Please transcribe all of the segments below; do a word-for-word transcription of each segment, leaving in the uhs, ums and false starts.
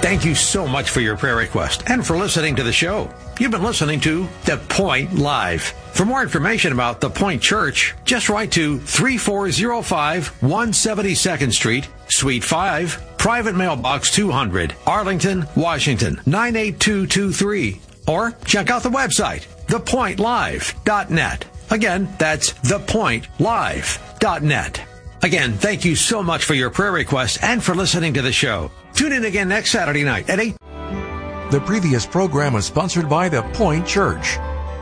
Thank you so much for your prayer request and for listening to the show. You've been listening to The Point Live. For more information about The Point Church, just write to three four zero five, one seventy-second Street, Suite five, Private Mailbox two hundred, Arlington, Washington, nine eight two two three. Or check out the website, the point live dot net. Again, that's the point live dot net. Again, thank you so much for your prayer requests and for listening to the show. Tune in again next Saturday night at eight. The previous program was sponsored by The Point Church.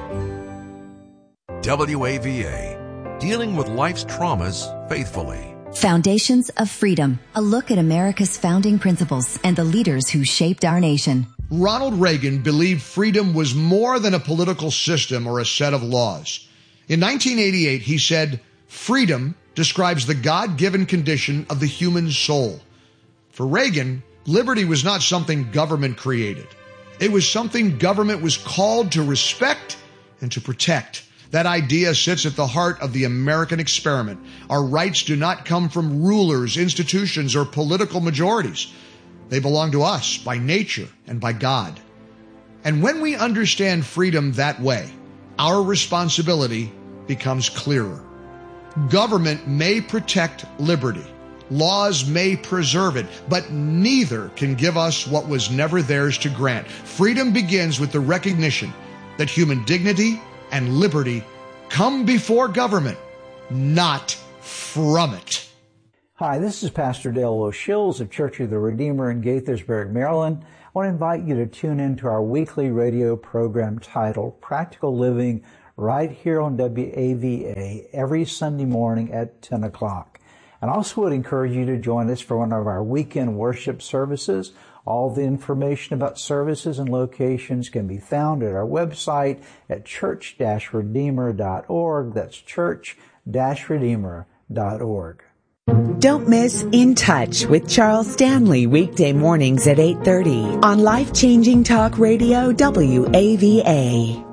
W A V A, dealing with life's traumas faithfully. Foundations of Freedom, a look at America's founding principles and the leaders who shaped our nation. Ronald Reagan believed freedom was more than a political system or a set of laws. In nineteen eighty-eight, he said, "Freedom describes the God-given condition of the human soul." For Reagan, liberty was not something government created. It was something government was called to respect and to protect. That idea sits at the heart of the American experiment. Our rights do not come from rulers, institutions, or political majorities. They belong to us by nature and by God. And when we understand freedom that way, our responsibility becomes clearer. Government may protect liberty. Laws may preserve it, but neither can give us what was never theirs to grant. Freedom begins with the recognition that human dignity and liberty come before government, not from it. Hi, this is Pastor Dale O'Shills of Church of the Redeemer in Gaithersburg, Maryland. I want to invite you to tune in to our weekly radio program titled Practical Living right here on W A V A every Sunday morning at ten o'clock. And also would encourage you to join us for one of our weekend worship services. All the information about services and locations can be found at our website at church dash redeemer dot org. That's church dash redeemer dot org. Don't miss In Touch with Charles Stanley weekday mornings at eight thirty on Life-Changing Talk Radio W A V A.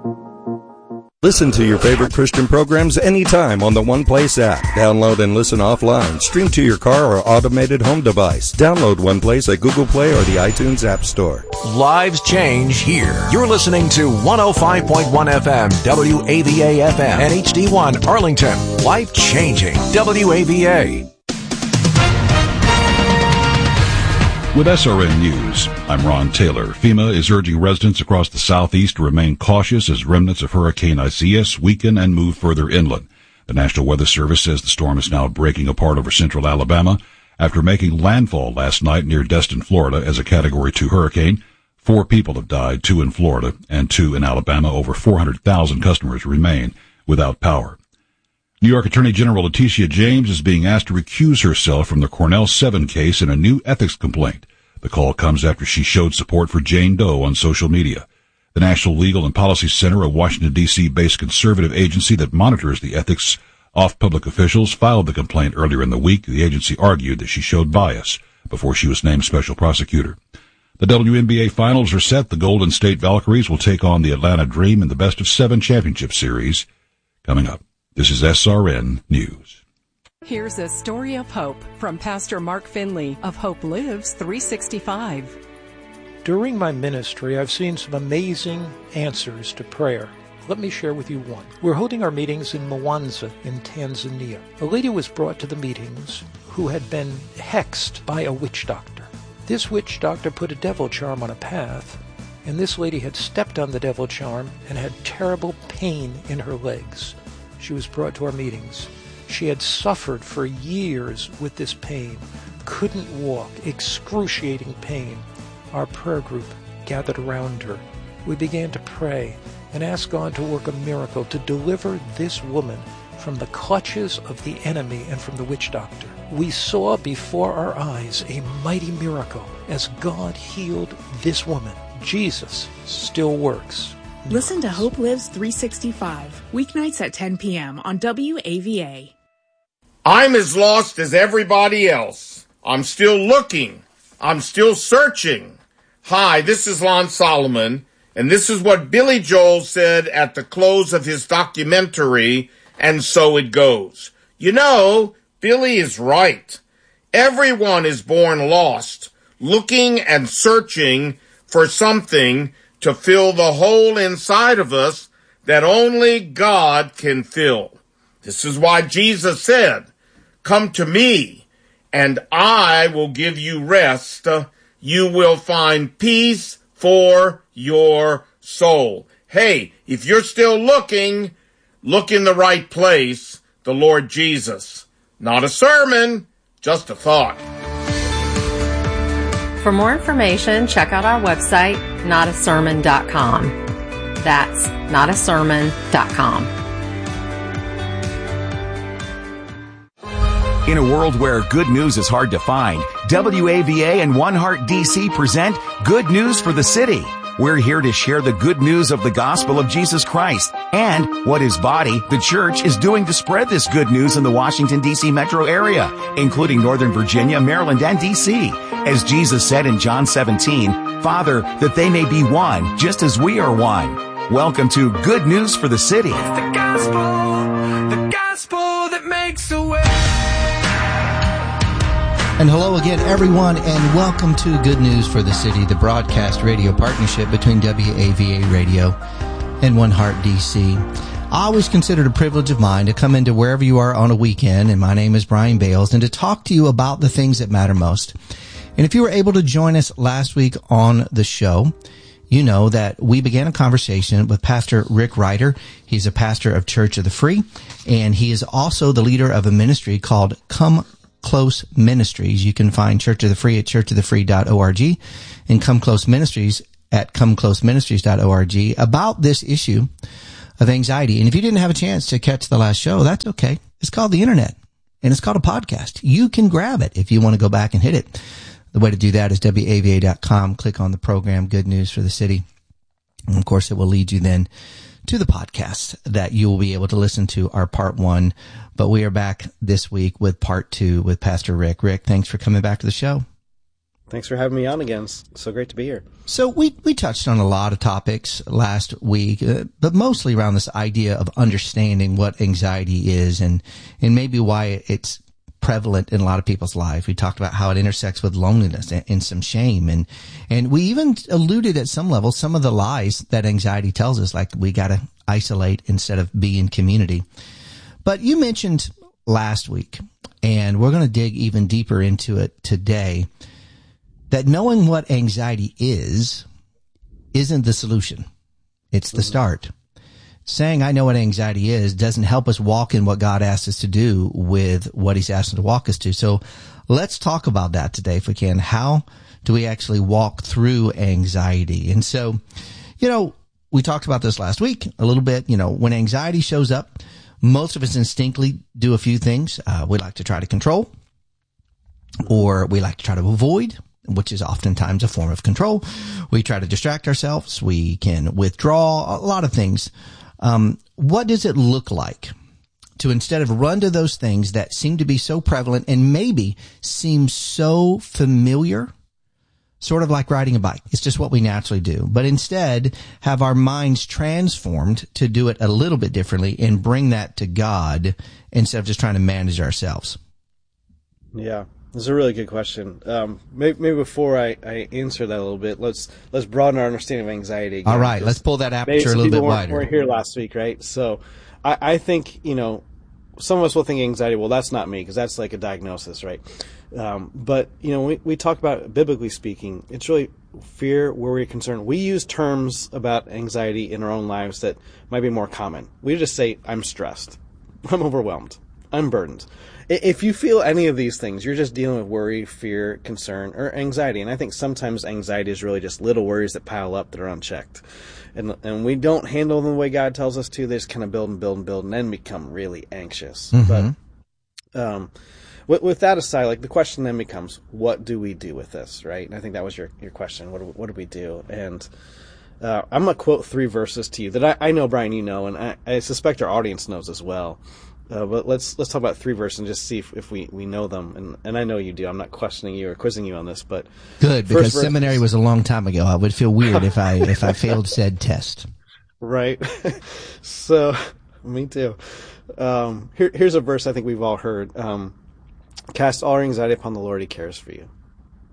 Listen to your favorite Christian programs anytime on the One Place app. Download and listen offline. Stream to your car or automated home device. Download One Place at Google Play or the iTunes App Store. Lives change here. You're listening to one oh five point one F M, W A V A F M, and H D one Arlington. Life changing W A V A. With S R N News, I'm Ron Taylor. FEMA is urging residents across the southeast to remain cautious as remnants of Hurricane Isaias weaken and move further inland. The National Weather Service says the storm is now breaking apart over central Alabama after making landfall last night near Destin, Florida as a Category two hurricane. Four people have died, two in Florida and two in Alabama. Over four hundred thousand customers remain without power. New York Attorney General Letitia James is being asked to recuse herself from the Cornell seven case in a new ethics complaint. The call comes after she showed support for Jane Doe on social media. The National Legal and Policy Center, a Washington, D C-based conservative agency that monitors the ethics of public officials, filed the complaint earlier in the week. The agency argued that she showed bias before she was named special prosecutor. The W N B A Finals are set. The Golden State Valkyries will take on the Atlanta Dream in the Best of Seven Championship Series. Coming up, this is S R N News. Here's a story of hope from Pastor Mark Finley of Hope Lives three sixty-five. During my ministry, I've seen some amazing answers to prayer. Let me share with you one. We're holding our meetings in Mwanza in Tanzania. A lady was brought to the meetings who had been hexed by a witch doctor. This witch doctor put a devil charm on a path, and this lady had stepped on the devil charm and had terrible pain in her legs. She was brought to our meetings. She had suffered for years with this pain, couldn't walk, excruciating pain. Our prayer group gathered around her. We began to pray and ask God to work a miracle to deliver this woman from the clutches of the enemy and from the witch doctor. We saw before our eyes a mighty miracle as God healed this woman. Jesus still works. Listen to Hope Lives three sixty-five, weeknights at ten p.m. on W A V A. I'm as lost as everybody else. I'm still looking. I'm still searching. Hi, this is Lon Solomon, and this is what Billy Joel said at the close of his documentary, And So It Goes. You know, Billy is right. Everyone is born lost, looking and searching for something to fill the hole inside of us that only God can fill. This is why Jesus said, "Come to me, and I will give you rest. You will find peace for your soul." Hey, if you're still looking, look in the right place, the Lord Jesus. Not a sermon, just a thought. For more information, check out our website, not a sermon dot com. That's not a sermon dot com. In a world where good news is hard to find, W A V A and One Heart D C present Good News for the City. We're here to share the good news of the gospel of Jesus Christ and what his body, the church, is doing to spread this good news in the Washington, D C metro area, including Northern Virginia, Maryland, and D C. As Jesus said in John seventeen, "Father, that they may be one, just as we are one." Welcome to Good News for the City. It's the gospel, the gospel that makes a way. And hello again, everyone, and welcome to Good News for the City, the broadcast radio partnership between W A V A Radio and One Heart D C. I always consider it a privilege of mine to come into wherever you are on a weekend, and my name is Brian Bales, and to talk to you about the things that matter most. And if you were able to join us last week on the show, you know that we began a conversation with Pastor Rick Ryder. He's a pastor of Church of the Free, and he is also the leader of a ministry called Come Close Ministries. You can find Church of the Free at church of the free dot org and Come Close Ministries at come close ministries dot org about this issue of anxiety. And if you didn't have a chance to catch the last show, that's okay. It's called the internet, and it's called a podcast. You can grab it if you want to go back and hit it. The way to do that is W A V A dot com. Click on the program, Good News for the City. And of course, it will lead you then to the podcast that you will be able to listen to our part one. But we are back this week with part two with Pastor Rick. Rick, thanks for coming back to the show. Thanks for having me on again. It's so great to be here. So we, we touched on a lot of topics last week, uh, but mostly around this idea of understanding what anxiety is and, and maybe why it's prevalent in a lot of people's life. We talked about how it intersects with loneliness and, and some shame. And, and we even alluded at some level some of the lies that anxiety tells us, like we got to isolate instead of be in community. But you mentioned last week, and we're going to dig even deeper into it today, that knowing what anxiety is isn't the solution. It's the start. Saying I know what anxiety is doesn't help us walk in what God asks us to do with what he's asked us to walk us to. So let's talk about that today if we can. How do we actually walk through anxiety? And so, you know, we talked about this last week a little bit. You know, when anxiety shows up, most of us instinctively do a few things. Uh, we like to try to control, or we like to try to avoid, which is oftentimes a form of control. We try to distract ourselves. We can withdraw, a lot of things. Um, what does it look like to instead of run to those things that seem to be so prevalent and maybe seem so familiar, sort of like riding a bike? It's just what we naturally do. But instead have our minds transformed to do it a little bit differently and bring that to God instead of just trying to manage ourselves. Yeah. That's a really good question. Um, maybe, maybe before I, I answer that a little bit, let's let's broaden our understanding of anxiety again. All right, let's pull that aperture a little bit wider. We were here last week, right? So I, I think, you know, some of us will think anxiety, well, that's not me, because that's like a diagnosis, right? Um, but, you know, we, we talk about, biblically speaking, it's really fear, worry, concern. We use terms about anxiety in our own lives that might be more common. We just say, I'm stressed, I'm overwhelmed, I'm burdened. If you feel any of these things, you're just dealing with worry, fear, concern, or anxiety. And I think sometimes anxiety is really just little worries that pile up that are unchecked. And and we don't handle them the way God tells us to. They just kind of build and build and build and then become really anxious. Mm-hmm. But um, with, with that aside, like the question then becomes, what do we do with this, right? And I think that was your, your question. What do, what do we do? And uh, I'm going to quote three verses to you that I, I know, Brian, you know, and I, I suspect our audience knows as well. Uh, but let's let's talk about three verses and just see if, if we, we know them. And, and I know you do. I'm not questioning you or quizzing you on this, but good, because seminary is, was a long time ago. I would feel weird if I if I failed said test. Right. So, me too. Um, here, here's a verse I think we've all heard. Um, Cast all your anxiety upon the Lord; He cares for you.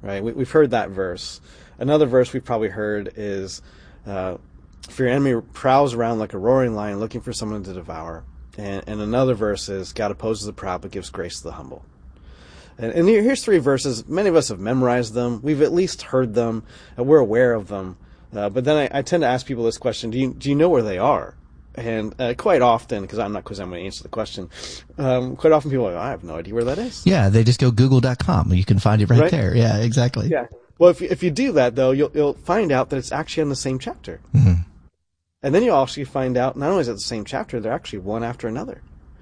right? We, we've heard that verse. Another verse we've probably heard is, uh, for your enemy prowls around like a roaring lion looking for someone to devour. And, and another verse is, God opposes the proud but gives grace to the humble. And, and here, here's three verses. Many of us have memorized them. We've at least heard them. And we're aware of them. Uh, but then I, I tend to ask people this question, do you, do you know where they are? And uh, quite often, because I'm not because I'm going to answer the question, um, quite often people are like, I have no idea where that is. Yeah, they just go google dot com. You can find it right, right? there. Yeah, exactly. Yeah. Well, if you, if you do that, though, you'll, you'll find out that it's actually in the same chapter. Mm-hmm. And then you'll actually find out, not only is it the same chapter, they're actually one after another.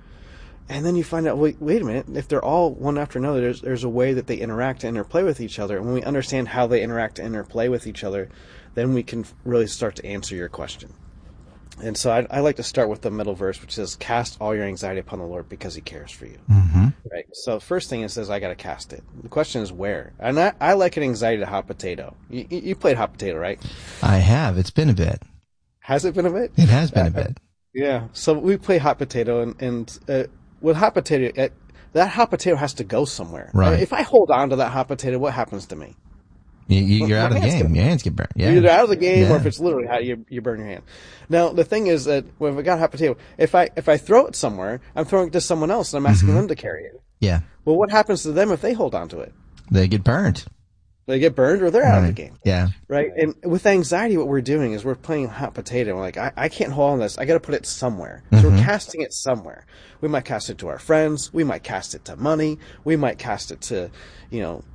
And then you find out, wait, wait a minute, if they're all one after another, there's, there's a way that they interact and interplay with each other. And when we understand how they interact and interplay with each other, then we can really start to answer your question. And so I, I like to start with the middle verse, which says, cast all your anxiety upon the Lord because he cares for you. Mm-hmm. Right. So first thing it says, I got to cast it. The question is where? And I, I like an anxiety to hot potato. You, you played hot potato, right? I have. It's been a bit. Has it been a bit? It has been uh, a bit. Yeah. So we play hot potato, and, and uh, with hot potato, uh, that hot potato has to go somewhere. Right. Uh, if I hold on to that hot potato, what happens to me? You, you, you're My out of the hands game. get- Your hands get burned. Yeah. You're either out of the game, Yeah. or if it's literally hot, you you burn your hand. Now the thing is that when I got a hot potato, if I if I throw it somewhere, I'm throwing it to someone else, and I'm asking Mhm. them to carry it. Yeah. Well, what happens to them if they hold on to it? They get burned. They get burned, or they're out of the Right. game. Yeah. Right? And with anxiety, what we're doing is we're playing hot potato. We're like, I, I can't hold on to this. I got to put it somewhere. So Mhm. we're casting it somewhere. We might cast it to our friends. We might cast it to money. We might cast it to, you know,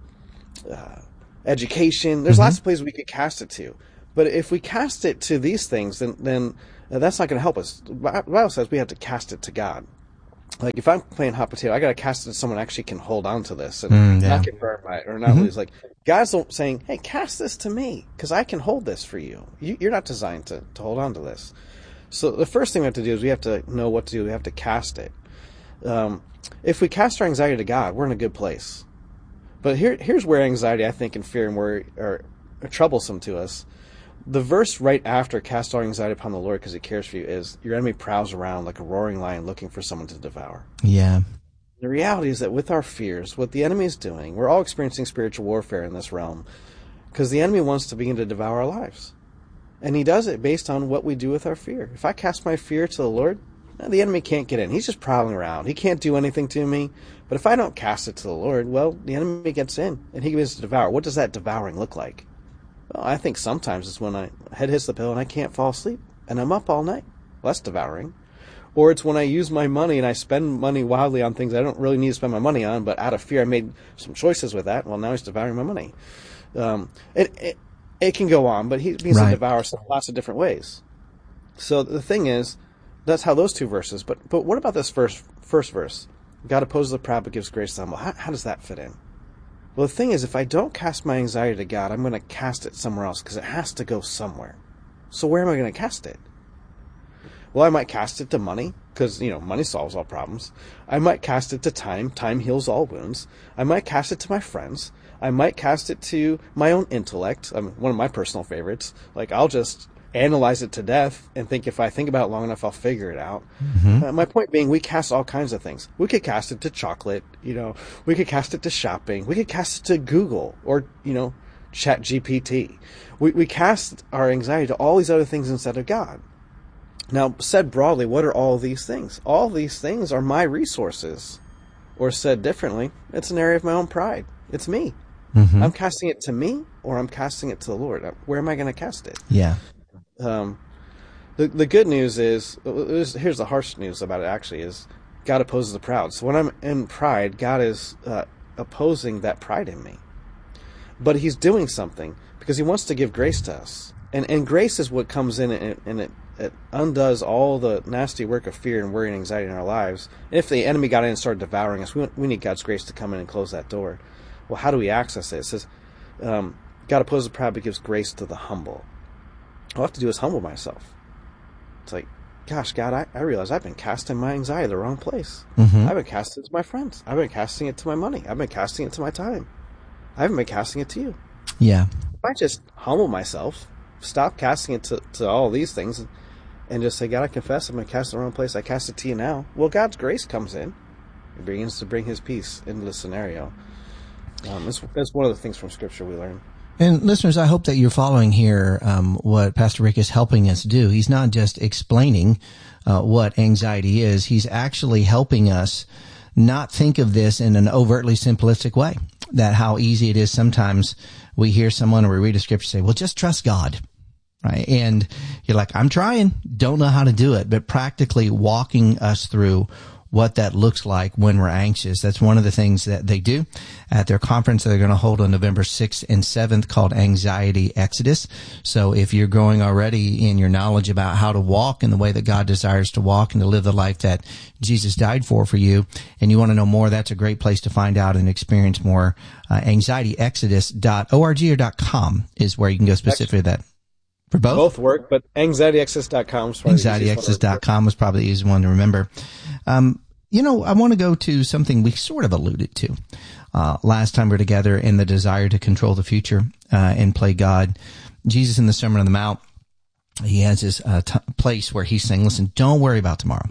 uh, education. There's Mhm. lots of places we could cast it to. But if we cast it to these things, then, then uh, that's not going to help us. The Bible says we have to cast it to God. Like, if I'm playing hot potato, I got to cast it to someone who actually can hold on to this and Mm, yeah. not get burned by it or not Mhm. lose. Like, God's saying, hey, cast this to me because I can hold this for you. you. You're not designed to, to hold on to this. So the first thing we have to do is we have to know what to do. We have to cast it. Um, if we cast our anxiety to God, we're in a good place. But here, here's where anxiety, I think, and fear and worry are, are troublesome to us. The verse right after cast all anxiety upon the Lord because he cares for you is your enemy prowls around like a roaring lion looking for someone to devour. Yeah. The reality is that with our fears, what the enemy is doing, we're all experiencing spiritual warfare in this realm because the enemy wants to begin to devour our lives. And he does it based on what we do with our fear. If I cast my fear to the Lord, the enemy can't get in. He's just prowling around. He can't do anything to me. But if I don't cast it to the Lord, well, the enemy gets in and he begins to devour. What does that devouring look like? Well, I think sometimes it's when my head hits the pillow and I can't fall asleep and I'm up all night. Well, that's devouring. Or it's when I use my money and I spend money wildly on things I don't really need to spend my money on, but out of fear I made some choices with that. Well, now he's devouring my money. Um, it, it it can go on, but he means Right. to devour us in lots of different ways. So the thing is, that's how those two verses. But but what about this first first verse? God opposes the proud but gives grace to the humble. How, how does that fit in? Well, the thing is, if I don't cast my anxiety to God, I'm going to cast it somewhere else because it has to go somewhere. So where am I going to cast it? Well, I might cast it to money because, you know, money solves all problems. I might cast it to time. Time heals all wounds. I might cast it to my friends. I might cast it to my own intellect. I mean, one of my personal favorites. Like, I'll just analyze it to death and think if I think about it long enough, I'll figure it out. Mm-hmm. Uh, my point being, we cast all kinds of things. We could cast it to chocolate, you know, we could cast it to shopping. We could cast it to Google or, you know, Chat G P T. We, we cast our anxiety to all these other things instead of God. Now, said broadly, what are all these things? All these things are my resources. Or said differently, it's an area of my own pride. It's me. Mm-hmm. I'm casting it to me or I'm casting it to the Lord. Where am I going to cast it? Yeah. Um, the the good news is, here's the harsh news about it actually, is God opposes the proud. So when I'm in pride, God is uh, opposing that pride in me. But he's doing something because he wants to give grace to us. And and grace is what comes in and, and it, it undoes all the nasty work of fear and worry and anxiety in our lives. And if the enemy got in and started devouring us, we, want, we need God's grace to come in and close that door. Well, how do we access it? It says, um, God opposes the proud but gives grace to the humble. All I have to do is humble myself. It's like, gosh, God, I, I realize I've been casting my anxiety the wrong place. Mm-hmm. I've been casting it to my friends. I've been casting it to my money. I've been casting it to my time. I haven't been casting it to you. Yeah. If I just humble myself, stop casting it to, to all these things, and, and just say, God, I confess I've been casting it the wrong place. I cast it to you now. Well, God's grace comes in. It begins to bring his peace into the scenario. Um, that's, that's one of the things from Scripture we learn. And listeners, I hope that you're following here um, what Pastor Rick is helping us do. He's not just explaining uh, what anxiety is. He's actually helping us not think of this in an overtly simplistic way, that how easy it is sometimes we hear someone or we read a scripture say, well, just trust God, right? And you're like, I'm trying, don't know how to do it, but practically walking us through what that looks like when we're anxious. That's one of the things that they do at their conference that they're going to hold on November sixth and seventh called Anxiety Exodus. So if you're growing already in your knowledge about how to walk in the way that God desires to walk and to live the life that Jesus died for for you, and you want to know more, that's a great place to find out and experience more. Uh, anxiety exodus dot org or .com is where you can go specifically to that. For both? Both work, but anxiety exodus dot com is anxiety exodus dot com was probably the easiest one to remember. Um, you know, I want to go to something we sort of alluded to uh, last time we were together in the desire to control the future uh, and play God. Jesus in the Sermon on the Mount, he has this uh, t- place where he's saying, listen, don't worry about tomorrow.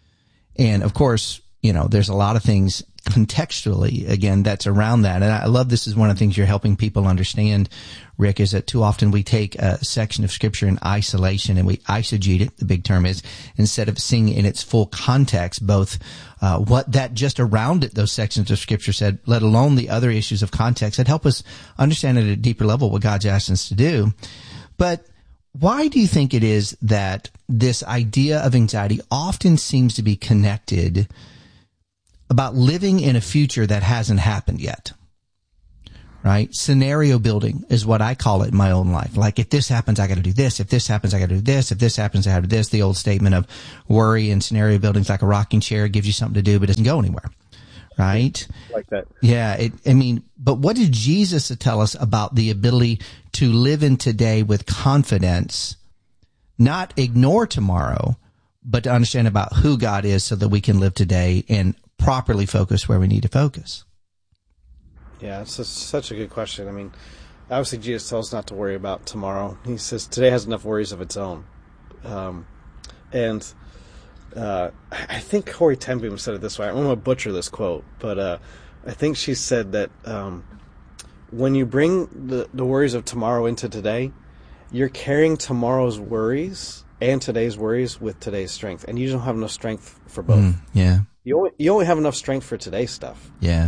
And of course, you know, there's a lot of things contextually, again, that's around that. And I love this is one of the things you're helping people understand, Rick, is that too often we take a section of scripture in isolation and we eisegete it, the big term is, instead of seeing in its full context, both uh, what that just around it, those sections of scripture said, let alone the other issues of context that help us understand at a deeper level what God's asked us to do. But why do you think it is that this idea of anxiety often seems to be connected about living in a future that hasn't happened yet, right? Scenario building is what I call it in my own life. Like, if this happens, I got to do this. If this happens, I got to do this. If this happens, I have to do this. The old statement of worry and scenario building is like a rocking chair. It gives you something to do, but doesn't go anywhere, right? Like that. Yeah. It, I mean, but what did Jesus tell us about the ability to live in today with confidence, not ignore tomorrow, but to understand about who God is so that we can live today and properly focus where we need to focus? Yeah, it's a, such a good question. I mean, obviously Jesus tells us not to worry about tomorrow. He says today has enough worries of its own. Um, and uh, I think Corrie ten Boom said it this way. I'm going to butcher this quote, but uh, I think she said that um, when you bring the, the worries of tomorrow into today, you're carrying tomorrow's worries and today's worries with today's strength, and you don't have enough strength for both. Mm, yeah. You only, you only have enough strength for today's stuff. Yeah.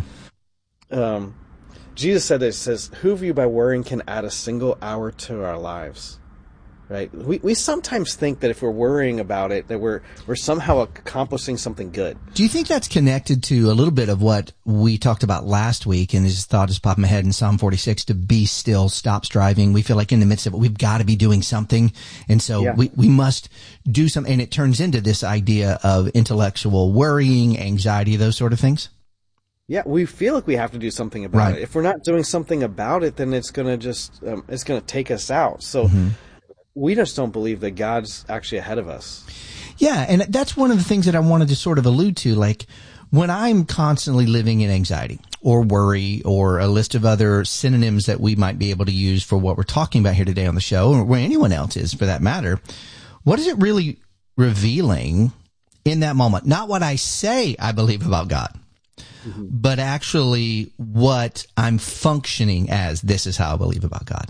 Um, Jesus said this, says, who of you by worrying can add a single hour to our lives? Right? We we sometimes think that if we're worrying about it, that we're we're somehow accomplishing something good. Do you think that's connected to a little bit of what we talked about last week? And this thought is popping my head in Psalm forty-six, to be still, stop striving. We feel like in the midst of it, we've got to be doing something. And so yeah. we, we must do something. And it turns into this idea of intellectual worrying, anxiety, those sort of things. Yeah, we feel like we have to do something about right. it. If we're not doing something about it, then it's going to just, um, it's going to take us out. So mm-hmm. we just don't believe that God's actually ahead of us. Yeah, and that's one of the things that I wanted to sort of allude to. Like, when I'm constantly living in anxiety or worry or a list of other synonyms that we might be able to use for what we're talking about here today on the show, or where anyone else is for that matter, what is it really revealing in that moment? Not what I say I believe about God, mm-hmm. but actually what I'm functioning as. This is how I believe about God.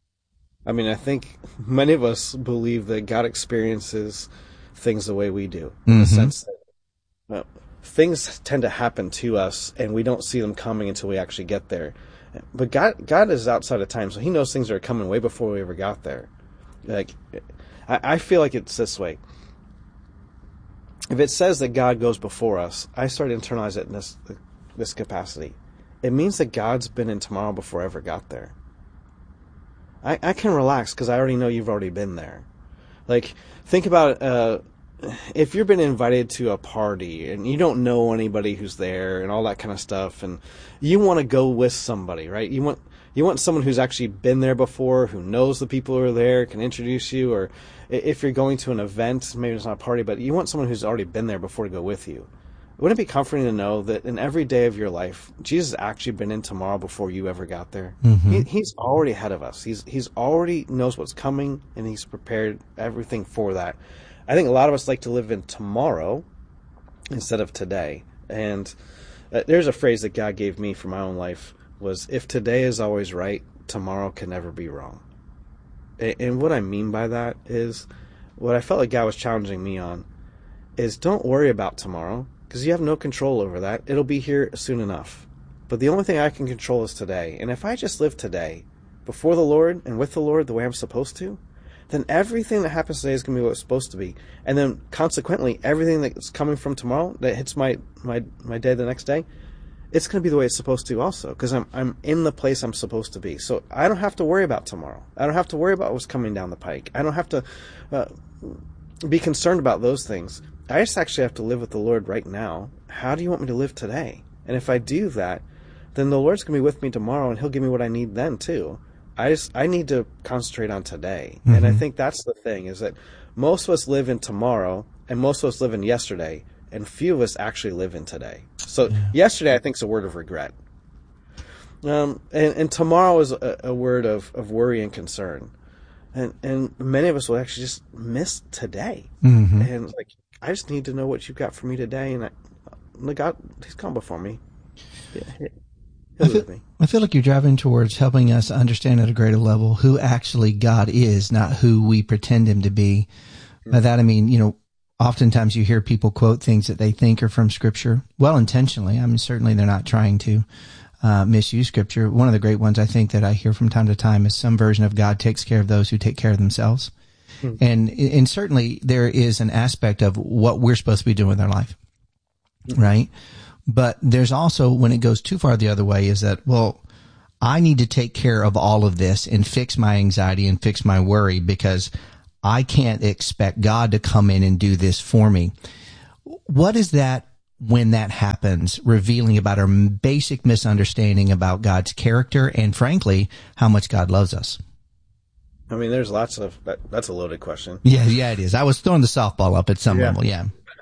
I mean, I think many of us believe that God experiences things the way we do, in mm-hmm. the sense that uh, things tend to happen to us, and we don't see them coming until we actually get there. But God, God is outside of time, so He knows things are coming way before we ever got there. Like, I, I feel like it's this way. If it says that God goes before us, I start to internalize it in this this capacity. It means that God's been in tomorrow before I ever got there. I, I can relax because I already know you've already been there. Like, think about uh, if you've been invited to a party and you don't know anybody who's there and all that kind of stuff, and you want to go with somebody, right? You want you want someone who's actually been there before, who knows the people who are there, can introduce you, or if you're going to an event, maybe it's not a party, but you want someone who's already been there before to go with you. Wouldn't it be comforting to know that in every day of your life, Jesus has actually been in tomorrow before you ever got there? Mm-hmm. He, he's already ahead of us. He's he's already knows what's coming, and He's prepared everything for that. I think a lot of us like to live in tomorrow instead of today. And uh, there's a phrase that God gave me for my own life was, if today is always right, tomorrow can never be wrong. And, and what I mean by that is, what I felt like God was challenging me on is, don't worry about tomorrow, because you have no control over that. It'll be here soon enough. But the only thing I can control is today. And if I just live today before the Lord and with the Lord the way I'm supposed to, then everything that happens today is going to be what it's supposed to be. And then consequently, everything that's coming from tomorrow that hits my, my, my day the next day, it's going to be the way it's supposed to also, because I'm, I'm in the place I'm supposed to be. So I don't have to worry about tomorrow. I don't have to worry about what's coming down the pike. I don't have to uh, be concerned about those things. I just actually have to live with the Lord right now. How do you want me to live today? And if I do that, then the Lord's going to be with me tomorrow, and he'll give me what I need then too. I just I need to concentrate on today. Mm-hmm. And I think that's the thing, is that most of us live in tomorrow, and most of us live in yesterday, and few of us actually live in today. So yeah. Yesterday, I think, is a word of regret. Um, and, and tomorrow is a, a word of, of worry and concern. And and many of us will actually just miss today. Mm-hmm. And like, I just need to know what you've got for me today, and I, God, he's come before me. Yeah, I feel, I feel like you're driving towards helping us understand at a greater level who actually God is, not who we pretend him to be. Mm-hmm. By that I mean, you know, oftentimes you hear people quote things that they think are from Scripture, well intentionally. I mean, certainly they're not trying to uh, misuse Scripture. One of the great ones I think that I hear from time to time is some version of God takes care of those who take care of themselves. Mm-hmm. And and certainly there is an aspect of what we're supposed to be doing with our life, mm-hmm. right? But there's also, when it goes too far the other way, is that, well, I need to take care of all of this and fix my anxiety and fix my worry because I can't expect God to come in and do this for me. What is that, when that happens, revealing about our basic misunderstanding about God's character and, frankly, how much God loves us? I mean, there's lots of, that, that's a loaded question. Yeah, yeah, it is. I was throwing the softball up at some yeah. level, yeah.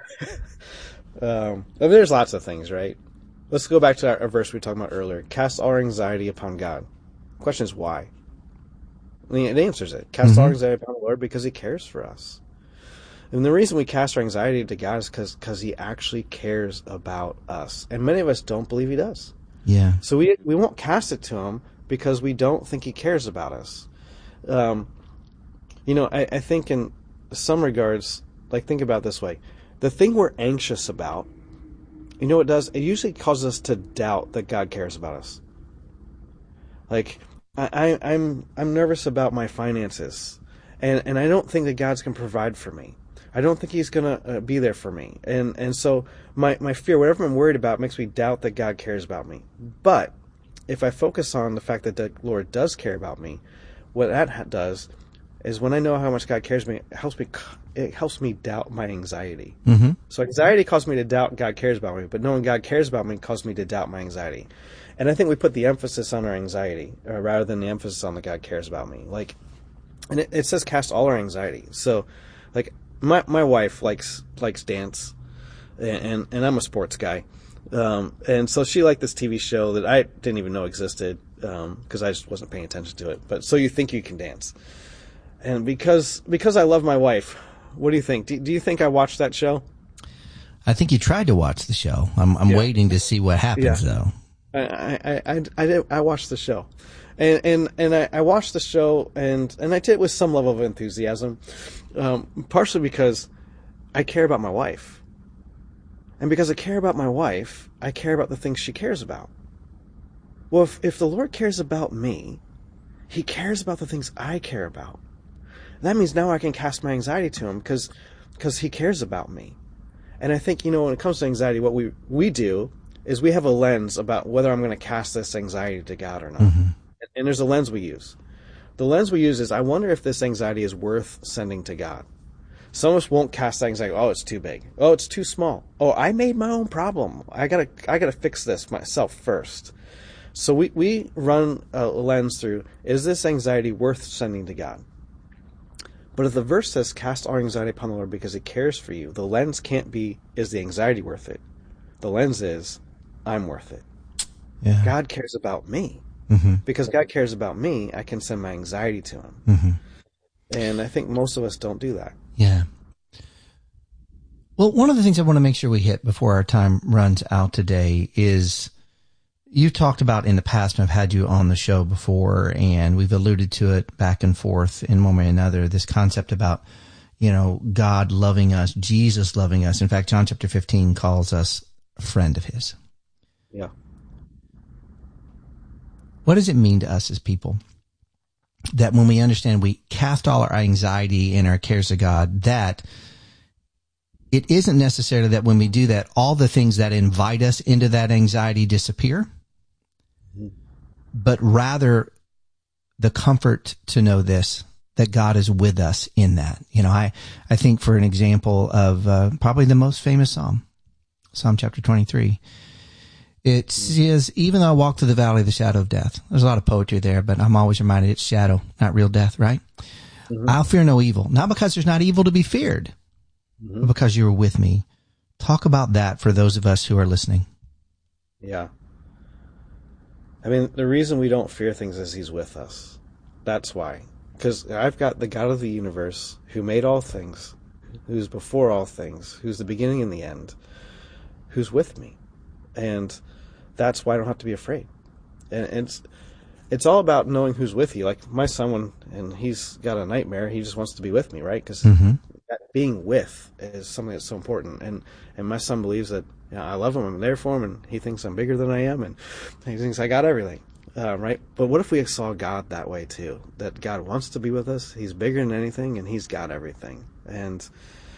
Um, there's lots of things, right? Let's go back to our, our verse we were talking about earlier. Cast all our anxiety upon God. The question is why? I mean, it answers it. Cast mm-hmm. all our anxiety upon the Lord because he cares for us. And the reason we cast our anxiety to God is because because he actually cares about us. And many of us don't believe he does. Yeah. So we we won't cast it to him because we don't think he cares about us. Um, you know, I, I think in some regards, like, think about it this way. The thing we're anxious about, you know what it does? It usually causes us to doubt that God cares about us. Like, I, I, I'm I'm nervous about my finances, and, and I don't think that God's going to provide for me. I don't think he's going to uh, be there for me. And and so my, my fear, whatever I'm worried about, makes me doubt that God cares about me. But if I focus on the fact that the Lord does care about me, what that does is when I know how much God cares about me, it helps me it helps me doubt my anxiety. Mm-hmm. So anxiety causes me to doubt God cares about me, but knowing God cares about me causes me to doubt my anxiety. And I think we put the emphasis on our anxiety uh, rather than the emphasis on that God cares about me. Like, and it, it says cast all our anxiety. So, like, my my wife likes likes dance, and and, and I'm a sports guy, um, and so she liked this T V show that I didn't even know existed because um, I just wasn't paying attention to it. But So You Think You Can Dance. And because because I love my wife, what do you think? Do, do you think I watched that show? I think you tried to watch the show. I'm I'm yeah. waiting to see what happens, yeah. though. I I I I, did, I watched the show, and and and I, I watched the show, and and I did it with some level of enthusiasm, um, partially because I care about my wife, and because I care about my wife, I care about the things she cares about. Well, if if the Lord cares about me, he cares about the things I care about. That means now I can cast my anxiety to him because because he cares about me. And I think, you know, when it comes to anxiety, what we, we do is we have a lens about whether I'm going to cast this anxiety to God or not. Mm-hmm. And, and there's a lens we use. The lens we use is, I wonder if this anxiety is worth sending to God. Some of us won't cast that anxiety. Oh, it's too big. Oh, it's too small. Oh, I made my own problem. I gotta I gotta fix this myself first. So we, we run a lens through, is this anxiety worth sending to God? But if the verse says, cast all anxiety upon the Lord because he cares for you, the lens can't be, is the anxiety worth it? The lens is, I'm worth it. Yeah. God cares about me. Mm-hmm. Because God cares about me, I can send my anxiety to him. Mm-hmm. And I think most of us don't do that. Yeah. Well, one of the things I want to make sure we hit before our time runs out today is, you've talked about in the past, and I've had you on the show before, and we've alluded to it back and forth in one way or another, this concept about, you know, God loving us, Jesus loving us. In fact, John chapter fifteen calls us a friend of his. Yeah. What does it mean to us as people that when we understand we cast all our anxiety and our cares to God, that it isn't necessarily that when we do that, all the things that invite us into that anxiety disappear, but rather the comfort to know this, that God is with us in that. You know, I, I think for an example of uh, probably the most famous Psalm, Psalm chapter twenty-three, it says, even though I walk through the valley of the shadow of death, there's a lot of poetry there, but I'm always reminded it's shadow, not real death, right? Mm-hmm. I'll fear no evil, not because there's not evil to be feared, mm-hmm. but because you are with me. Talk about that for those of us who are listening. Yeah. I mean, the reason we don't fear things is he's with us. That's why. Because I've got the God of the universe who made all things, who's before all things, who's the beginning and the end, who's with me. And that's why I don't have to be afraid. And it's it's all about knowing who's with you. Like my son, when and he's got a nightmare, he just wants to be with me, right? Because mm-hmm. being with is something that's so important. And and my son believes that, you know, I love him, I'm there for him, and he thinks I'm bigger than I am, and he thinks I got everything, uh, right? But what if we saw God that way too? That God wants to be with us. He's bigger than anything, and he's got everything. And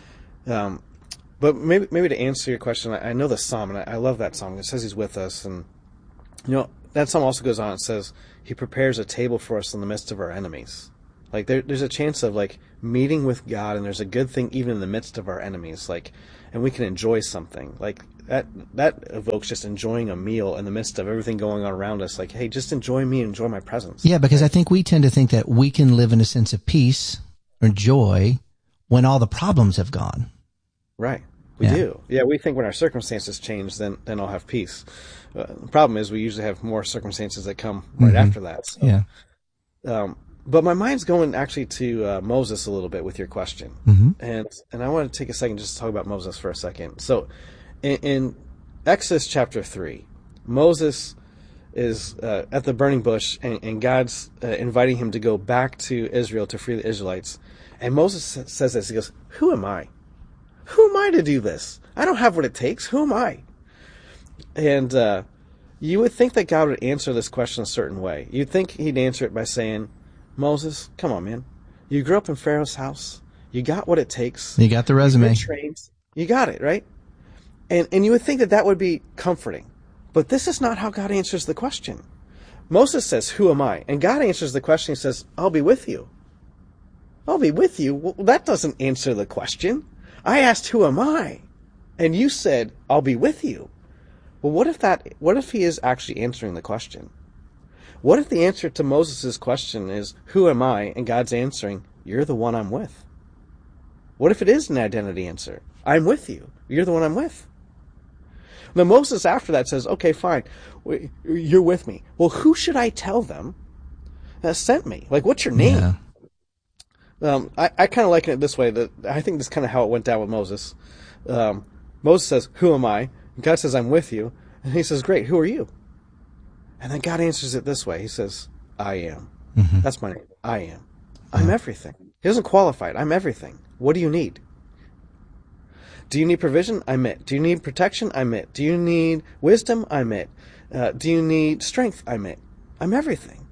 um. But maybe maybe to answer your question, I, I know the psalm, and I, I love that psalm. It says he's with us, and you know that psalm also goes on. It says he prepares a table for us in the midst of our enemies. Like there, there's a chance of like meeting with God, and there's a good thing even in the midst of our enemies. Like, and we can enjoy something like that. That evokes just enjoying a meal in the midst of everything going on around us. Like, hey, just enjoy me, enjoy my presence. Yeah, because I think we tend to think that we can live in a sense of peace or joy when all the problems have gone. Right. We yeah. do. Yeah, we think when our circumstances change, then then I'll have peace. Uh, the problem is we usually have more circumstances that come right mm-hmm. after that. So. Yeah. Um, but my mind's going actually to uh, Moses a little bit with your question. Mm-hmm. And and I want to take a second just to talk about Moses for a second. So in, in Exodus chapter three, Moses is uh, at the burning bush, and, and God's uh, inviting him to go back to Israel to free the Israelites. And Moses says this, he goes, "Who am I? Who am I to do this? I don't have what it takes. Who am I?" And uh, you would think that God would answer this question a certain way. You'd think he'd answer it by saying, "Moses, come on, man. You grew up in Pharaoh's house. You got what it takes. You got the resume. Trained. You got it, right?" And and you would think that that would be comforting. But this is not how God answers the question. Moses says, "Who am I?" And God answers the question. He says, "I'll be with you." I'll be with you? Well, that doesn't answer the question. I asked, "Who am I?" And you said, "I'll be with you." Well, what if that, what if he is actually answering the question? What if the answer to Moses' question is, "Who am I?" and God's answering, "You're the one I'm with"? What if it is an identity answer? I'm with you. You're the one I'm with. Now Moses after that says, "Okay, fine. You're with me." Well, who should I tell them that sent me? Like, what's your name? Yeah. Um, I, I kind of liken it this way. That I think this is kind of how it went down with Moses. Um, Moses says, "Who am I?" And God says, "I'm with you." And he says, "Great, who are you?" And then God answers it this way. He says, "I am." Mm-hmm. That's my name. I am. I'm everything. He doesn't qualify it. I'm everything. What do you need? Do you need provision? I'm it. Do you need protection? I'm it. Do you need wisdom? I'm it. Uh, do you need strength? I'm it. I'm everything.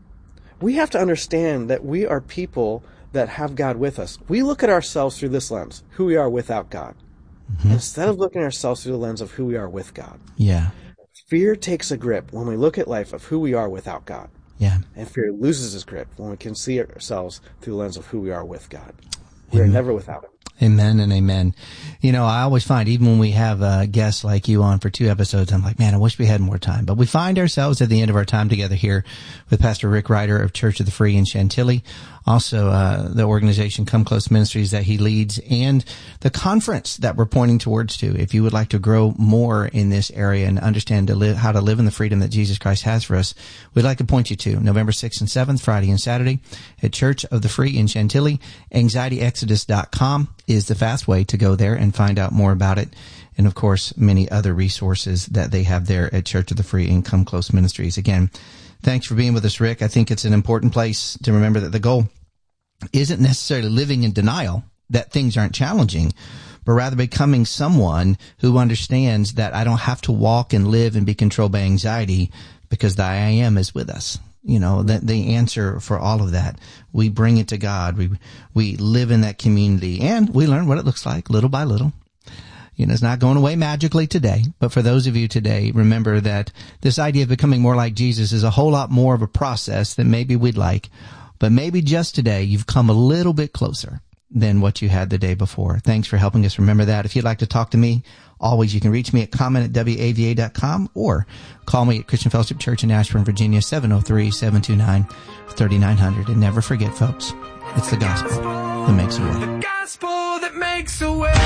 We have to understand that we are people that have God with us. We look at ourselves through this lens, who we are without God, mm-hmm. instead of looking at ourselves through the lens of who we are with God. Yeah. Fear takes a grip when we look at life of who we are without God. Yeah. And fear loses its grip when we can see ourselves through the lens of who we are with God. We are mm-hmm. never without Him. Amen and amen. You know, I always find, even when we have uh, guests like you on for two episodes, I'm like, man, I wish we had more time. But we find ourselves at the end of our time together here with Pastor Rick Ryder of Church of the Free in Chantilly, also uh, the organization Come Close Ministries that he leads, and the conference that we're pointing towards to. If you would like to grow more in this area and understand to live, how to live in the freedom that Jesus Christ has for us, we'd like to point you to November sixth and seventh, Friday and Saturday, at Church of the Free in Chantilly. anxiety exodus dot com is the fast way to go there and find out more about it. and of course, many other resources that they have there at Church of the Free and Come Close Ministries. Again, thanks for being with us, Rick. I think it's an important place to remember that the goal isn't necessarily living in denial that things aren't challenging, but rather becoming someone who understands that I don't have to walk and live and be controlled by anxiety because the I am is with us. You know, the, the answer for all of that. We bring it to God. We, we live in that community, and we learn what it looks like little by little. You know, it's not going away magically today, but for those of you today, remember that this idea of becoming more like Jesus is a whole lot more of a process than maybe we'd like, but maybe just today you've come a little bit closer than what you had the day before. Thanks for helping us remember that. If you'd like to talk to me, always you can reach me at comment at W A V A dot com or call me at Christian Fellowship Church in Ashburn, Virginia, seven oh three, seven two nine, three nine zero zero. And never forget, folks, it's the gospel that makes a way. The gospel that makes a way.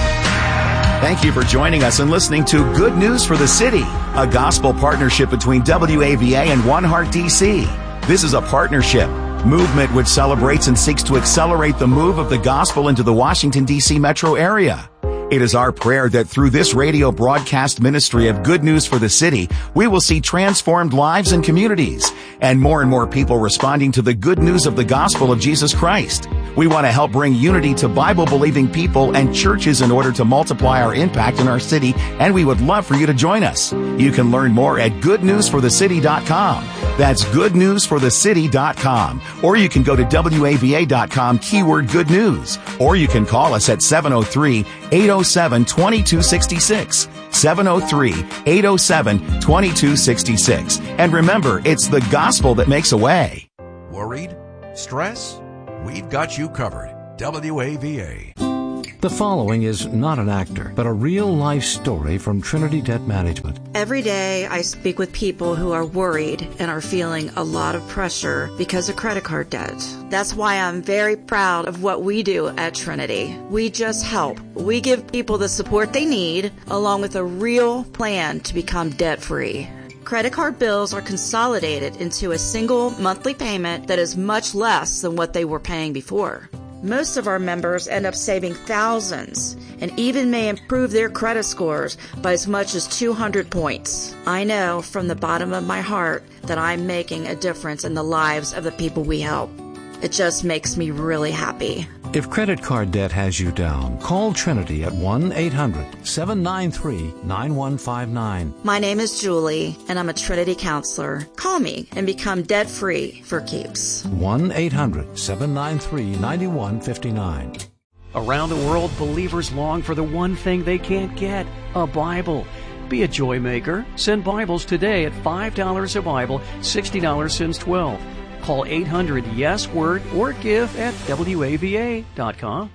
Thank you for joining us and listening to Good News for the City, a gospel partnership between W A V A and One Heart D C. This is a partnership movement which celebrates and seeks to accelerate the move of the gospel into the Washington, D C metro area. It is our prayer that through this radio broadcast ministry of Good News for the City, we will see transformed lives and communities, and more and more people responding to the good news of the gospel of Jesus Christ. We want to help bring unity to Bible-believing people and churches in order to multiply our impact in our city, and we would love for you to join us. You can learn more at good news for the city dot com. That's good news for the city dot com. Or you can go to W A V A dot com, keyword good news. Or you can call us at seven oh three, eight oh seven, two two six six. seven oh three, eight oh seven, two two six six. And remember, it's the gospel that makes a way. Worried? Stress? We've got you covered. W A V A. The following is not an actor, but a real-life story from Trinity Debt Management. Every day I speak with people who are worried and are feeling a lot of pressure because of credit card debt. That's why I'm very proud of what we do at Trinity. We just help. We give people the support they need, along with a real plan to become debt-free. Credit card bills are consolidated into a single monthly payment that is much less than what they were paying before. Most of our members end up saving thousands and even may improve their credit scores by as much as two hundred points. I know from the bottom of my heart that I'm making a difference in the lives of the people we help. It just makes me really happy. If credit card debt has you down, call Trinity at one eight hundred, seven nine three, nine one five nine. My name is Julie, and I'm a Trinity counselor. Call me and become debt-free for keeps. one eight hundred, seven nine three, nine one five nine. Around the world, believers long for the one thing they can't get, a Bible. Be a joy maker. Send Bibles today at five dollars a Bible, sixty dollars since twelve. Call eight hundred yes word or give at W A V A dot com.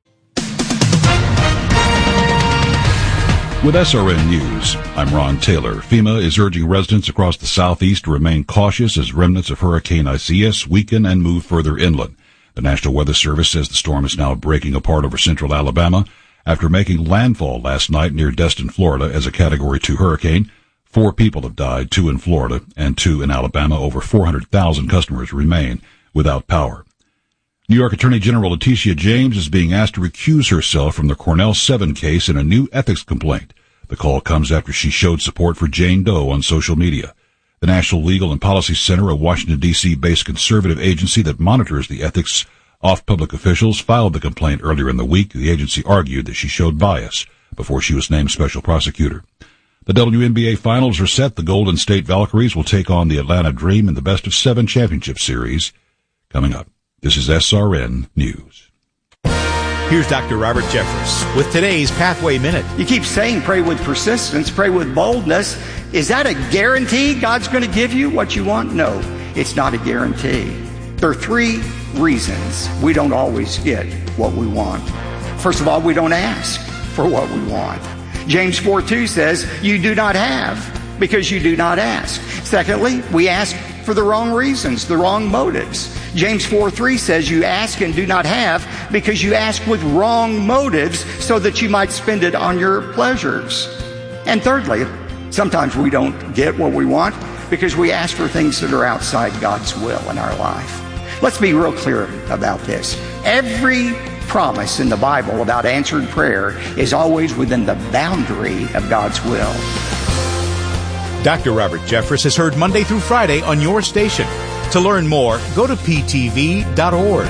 With S R N News, I'm Ron Taylor. FEMA is urging residents across the southeast to remain cautious as remnants of Hurricane Isaias weaken and move further inland. The National Weather Service says the storm is now breaking apart over central Alabama after making landfall last night near Destin, Florida as a Category two hurricane. Four people have died, two in Florida and two in Alabama. Over four hundred thousand customers remain without power. New York Attorney General Letitia James is being asked to recuse herself from the Cornell seven case in a new ethics complaint. The call comes after she showed support for Jane Doe on social media. The National Legal and Policy Center, a Washington, D C-based conservative agency that monitors the ethics of public officials, filed the complaint earlier in the week. The agency argued that she showed bias before she was named special prosecutor. The W N B A Finals are set. The Golden State Valkyries will take on the Atlanta Dream in the Best of Seven Championship Series. Coming up, this is S R N News. Here's Doctor Robert Jeffress with today's Pathway Minute. You keep saying pray with persistence, pray with boldness. Is that a guarantee God's going to give you what you want? No, it's not a guarantee. There are three reasons we don't always get what we want. First of all, we don't ask for what we want. James four two says, you do not have because you do not ask. Secondly, we ask for the wrong reasons, the wrong motives. James four three says you ask and do not have because you ask with wrong motives so that you might spend it on your pleasures. And thirdly, sometimes we don't get what we want because we ask for things that are outside God's will in our life. Let's be real clear about this. Every promise in the Bible about answered prayer is always within the boundary of God's will. Doctor Robert Jeffress is heard Monday through Friday on your station. To learn more, go to p t v dot org.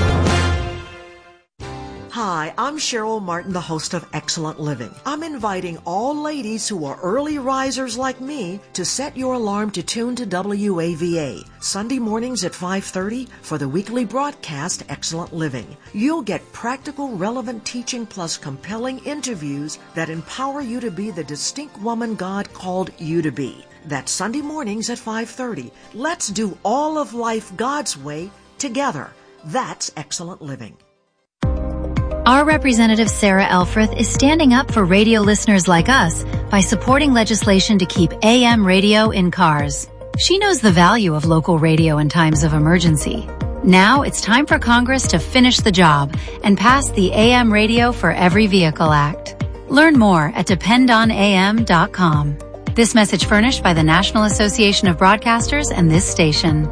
Hi, I'm Cheryl Martin, the host of Excellent Living. I'm inviting all ladies who are early risers like me to set your alarm to tune to W A V A Sunday mornings at five thirty for the weekly broadcast Excellent Living. You'll get practical, relevant teaching plus compelling interviews that empower you to be the distinct woman God called you to be. That's Sunday mornings at five thirty. Let's do all of life God's way together. That's Excellent Living. Our representative Sarah Elfreth is standing up for radio listeners like us by supporting legislation to keep A M radio in cars. She knows the value of local radio in times of emergency. Now it's time for Congress to finish the job and pass the A M Radio for Every Vehicle Act. Learn more at depend on a m dot com. This message furnished by the National Association of Broadcasters and this station.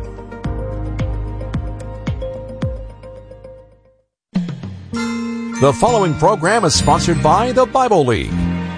The following program is sponsored by the Bible League.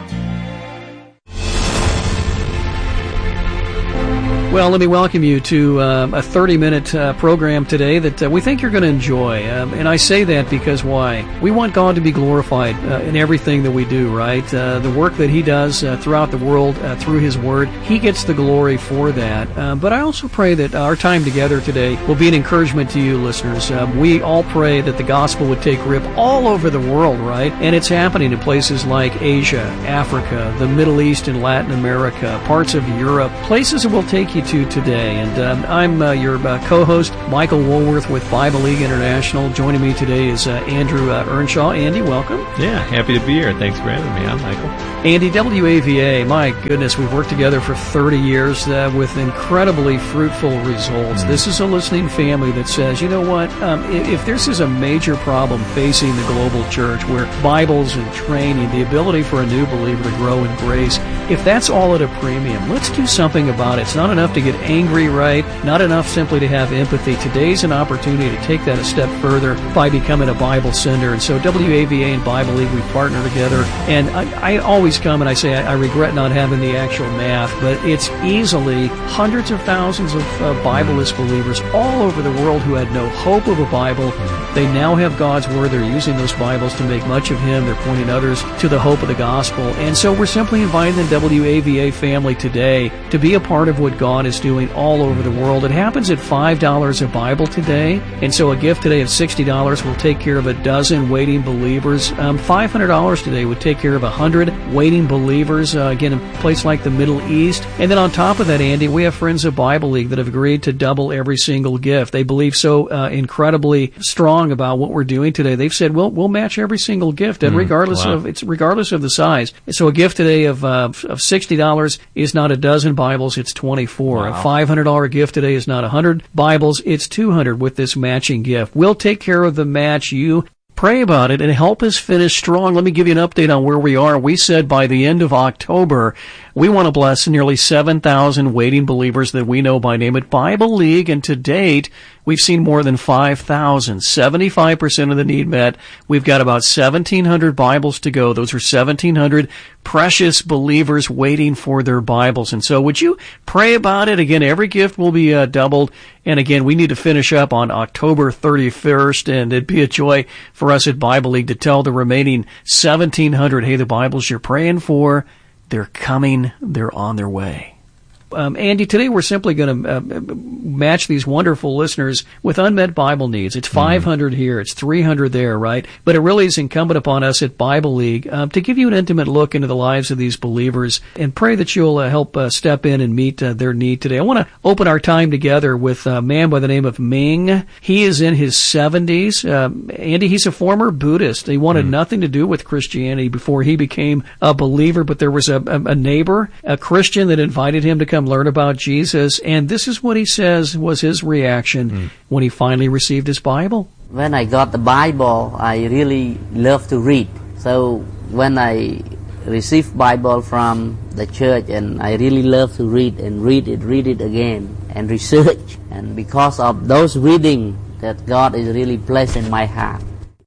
Well, let me welcome you to uh, a thirty-minute uh, program today that uh, we think you're going to enjoy. Um, and I say that because why? We want God to be glorified uh, in everything that we do, right? Uh, the work that He does uh, throughout the world uh, through His Word, He gets the glory for that. Uh, but I also pray that our time together today will be an encouragement to you, listeners. Uh, we all pray that the gospel would take root all over the world, right? And it's happening in places like Asia, Africa, the Middle East and Latin America, parts of Europe, places that will take you to today. And um, I'm uh, your uh, co-host, Michael Woolworth with Bible League International. Joining me today is uh, Andrew uh, Earnshaw. Andy, welcome. Yeah, happy to be here. Thanks for having me. I'm Michael. Andy, W A V A, my goodness, we've worked together for thirty years uh, with incredibly fruitful results. Mm-hmm. This is a listening family that says, you know what, um, if, if this is a major problem facing the global church where Bibles and training, the ability for a new believer to grow in grace, if that's all at a premium, let's do something about it. It's not enough to get angry, right? Not enough simply to have empathy. Today's an opportunity to take that a step further by becoming a Bible sender. And so W A V A and Bible League, we partner together. And I, I always come and I say I, I regret not having the actual math, but it's easily hundreds of thousands of uh, Bibleless believers all over the world who had no hope of a Bible. They now have God's Word. They're using those Bibles to make much of Him. They're pointing others to the hope of the gospel. And so we're simply inviting the W A V A family today to be a part of what God is doing all over the world. It happens at five dollars a Bible today. And so a gift today of sixty dollars will take care of a dozen waiting believers. Um, five hundred dollars today would take care of one hundred waiting believers, uh, again, in a place like the Middle East. And then on top of that, Andy, we have friends of Bible League that have agreed to double every single gift. They believe so uh, incredibly strong about what we're doing today. They've said, we'll, we'll match every single gift, and mm, regardless wow. of it's regardless of the size. So a gift today of uh, of sixty dollars is not a dozen Bibles, it's twenty-four. Wow. A five hundred dollars gift today is not one hundred Bibles, it's two hundred with this matching gift. We'll take care of the match. You pray about it and help us finish strong. Let me give you an update on where we are. We said by the end of October, we want to bless nearly seven thousand waiting believers that we know by name at Bible League, and to date, we've seen more than five thousand, seventy-five percent of the need met. We've got about seventeen hundred Bibles to go. Those are seventeen hundred precious believers waiting for their Bibles. And so would you pray about it? Again, every gift will be uh, doubled. And again, we need to finish up on October thirty-first, and it'd be a joy for us at Bible League to tell the remaining seventeen hundred, hey, the Bibles you're praying for, they're coming, they're on their way. Um, Andy, today we're simply going to uh, match these wonderful listeners with unmet Bible needs. It's five hundred mm-hmm. here, it's three hundred there, right? But it really is incumbent upon us at Bible League um, to give you an intimate look into the lives of these believers and pray that you'll uh, help uh, step in and meet uh, their need today. I want to open our time together with a man by the name of Ming. He is in his seventies. Um, Andy, he's a former Buddhist. He wanted mm-hmm. nothing to do with Christianity before he became a believer, but there was a, a, a neighbor, a Christian, that invited him to come learn about Jesus, and this is what he says was his reaction mm. when he finally received his Bible. When I got the Bible, I really love to read. So when I received Bible from the church, and I really love to read and read it, read it again, and research. And because of those reading, that God is really placed in my heart.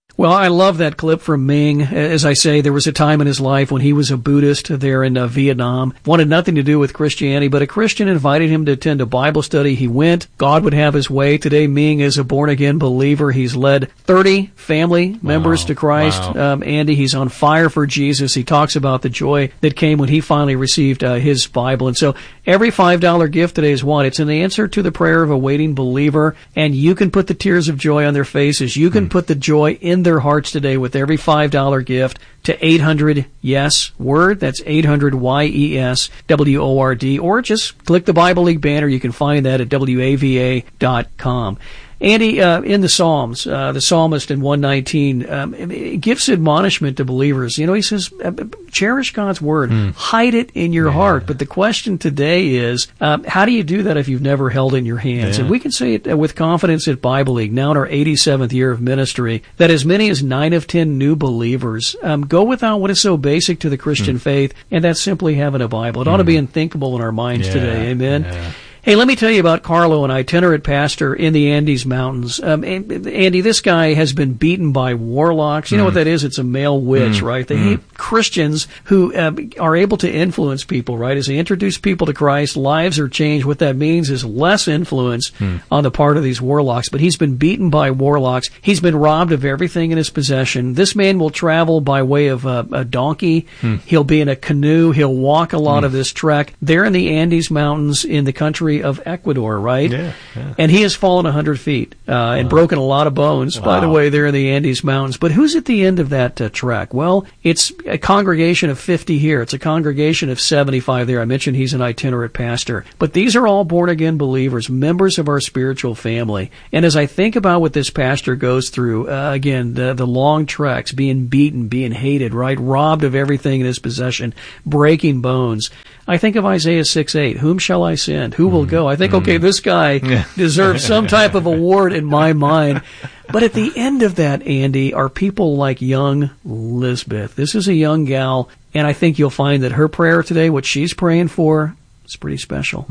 Well, I love that clip from Ming. As I say, there was a time in his life when he was a Buddhist there in uh, Vietnam, wanted nothing to do with Christianity, but a Christian invited him to attend a Bible study. He went. God would have his way. Today, Ming is a born-again believer. He's led thirty family members wow. to Christ. Wow. Um, Andy, he's on fire for Jesus. He talks about the joy that came when he finally received uh, his Bible. And so every five dollar gift today is what? It's an answer to the prayer of a waiting believer, and you can put the tears of joy on their faces. You can mm. put the joy in their hearts today with every five dollar gift to eight hundred yes word. That's eight hundred Y E S W O R D, or just click the Bible League banner. You can find that at W A V A dot com. Andy, uh, in the Psalms, uh, the psalmist in one nineteen um, gives admonishment to believers. You know, he says, cherish God's word, mm. hide it in your yeah. heart. But the question today is, um, how do you do that if you've never held it in your hands? Yeah. And we can say it with confidence at Bible League, now in our eighty-seventh year of ministry, that as many as nine of ten new believers um, go without what is so basic to the Christian mm. faith, and that's simply having a Bible. It ought mm. to be unthinkable in our minds yeah. today. Amen. Yeah. Hey, let me tell you about Carlo, an itinerant pastor in the Andes Mountains. Um, Andy, this guy has been beaten by warlocks. You know mm. what that is? It's a male witch, mm. right? They mm. hate Christians who uh, are able to influence people, right? As they introduce people to Christ, lives are changed. What that means is less influence mm. on the part of these warlocks. But he's been beaten by warlocks. He's been robbed of everything in his possession. This man will travel by way of uh, a donkey. Mm. He'll be in a canoe. He'll walk a lot mm. of this trek. They're in the Andes Mountains in the country of Ecuador, right? Yeah, yeah. And he has fallen one hundred feet uh, and wow. broken a lot of bones, wow. by the way, there in the Andes Mountains. But who's at the end of that uh, trek? Well, it's a congregation of fifty here. It's a congregation of seventy-five there. I mentioned he's an itinerant pastor. But these are all born-again believers, members of our spiritual family. And as I think about what this pastor goes through, uh, again, the, the long treks, being beaten, being hated, right? Robbed of everything in his possession, breaking bones. I think of Isaiah six eight. Whom shall I send? Who will go? I think, okay, this guy deserves some type of award in my mind. But at the end of that, Andy, are people like young Lisbeth. This is a young gal, and I think you'll find that her prayer today, what she's praying for, is pretty special.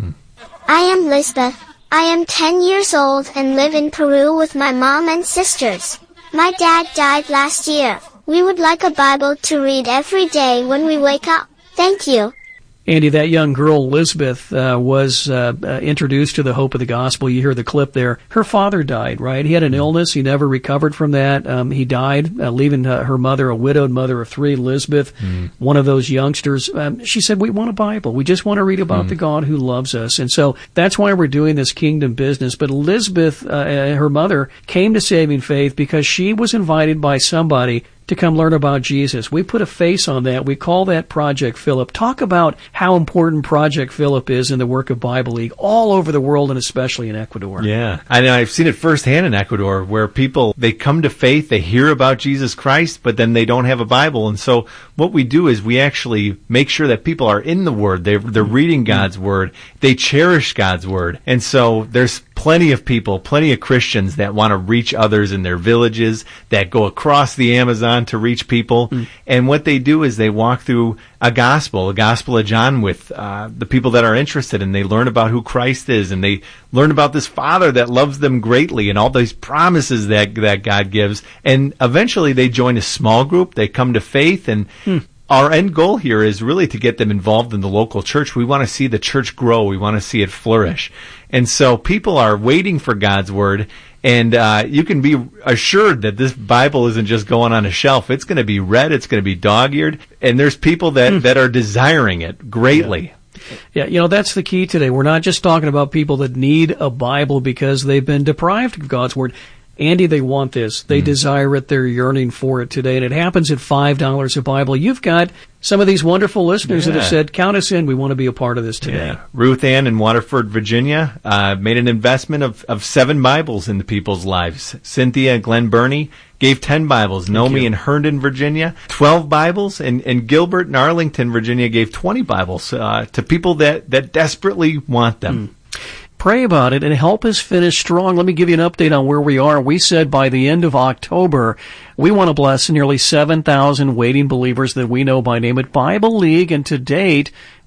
I am Lisbeth. I am ten years old and live in Peru with my mom and sisters. My dad died last year. We would like a Bible to read every day when we wake up. Thank you. Andy, that young girl, Lisbeth, uh, was uh, uh, introduced to the hope of the gospel. You hear the clip there. Her father died, right? He had an illness. He never recovered from that. Um, he died, uh, leaving uh, her mother, a widowed mother of three, Lisbeth, mm. one of those youngsters. Um, she said, we want a Bible. We just want to read about mm. the God who loves us. And so that's why we're doing this kingdom business. But Lisbeth, uh, her mother, came to saving faith because she was invited by somebody to come learn about Jesus. We put a face on that. We call that Project Philip. Talk about how important Project Philip is in the work of Bible League all over the world and especially in Ecuador. Yeah. I know I've seen it firsthand in Ecuador where people, they come to faith, they hear about Jesus Christ, but then they don't have a Bible. And so what we do is we actually make sure that people are in the Word. They're, they're reading God's Word. They cherish God's Word. And so there's plenty of people, plenty of Christians that want to reach others in their villages, that go across the Amazon to reach people. Mm. And what they do is they walk through a gospel, a gospel of John with uh, the people that are interested, and they learn about who Christ is, and they learn about this Father that loves them greatly and all these promises that that God gives. And eventually they join a small group, they come to faith, and mm. our end goal here is really to get them involved in the local church. We want to see the church grow. We want to see it flourish. And so people are waiting for God's Word, and uh, you can be assured that this Bible isn't just going on a shelf. It's going to be read. It's going to be dog-eared. And there's people that, mm. that are desiring it greatly. Yeah. Yeah, you know, that's the key today. We're not just talking about people that need a Bible because they've been deprived of God's Word. Andy, they want this. They mm. desire it. They're yearning for it today. And it happens at five dollars a Bible. You've got some of these wonderful listeners yeah. that have said, count us in. We want to be a part of this today. Yeah. Ruth Ann in Waterford, Virginia, uh, made an investment of, of seven Bibles in the people's lives. Cynthia and Glenn Burney gave ten Bibles. Thank Nomi you. in Herndon, Virginia, twelve Bibles. And, and Gilbert in Arlington, Virginia, gave twenty Bibles uh, to people that, that desperately want them. Mm. Pray about it and help us finish strong. Let me give you an update on where we are. We said by the end of October, we want to bless nearly seven thousand waiting believers that we know by name at Bible League. And to date,